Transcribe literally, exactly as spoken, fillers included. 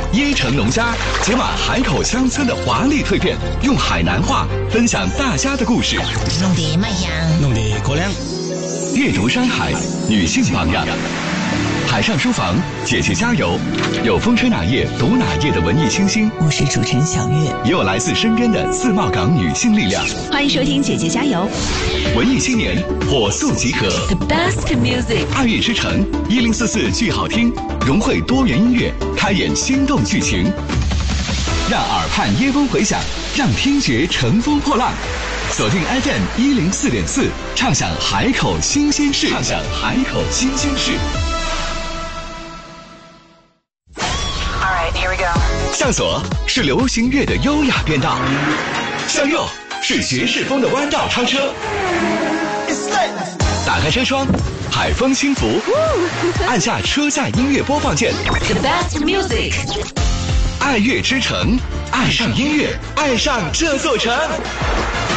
椰城龙虾解码海口乡村的华丽蜕变，用海南话分享大家的故事。 弄得卖香， 弄得过凉。 夜读山海，女性榜样。海上书房，姐姐加油！有风吹哪页读哪页的文艺清新， 我是主持人小月， 也有来自身边的自贸港女性力量。 欢迎收听姐姐加油！ 文艺青年火速集合 ，The best music， 爱乐之城一零四四剧好听，融汇多元音乐，开演心动剧情，让耳畔椰风回响，让听觉乘风破浪。锁定 F M 一零四点四，畅享海口新鲜事，畅享海口新鲜事。向左是流行乐的优雅变道，向右是爵士风的弯道超车。打开车窗，海风轻拂，按下车载音乐播放键。 The best music， 爱乐之城，爱上音乐，爱上这座城。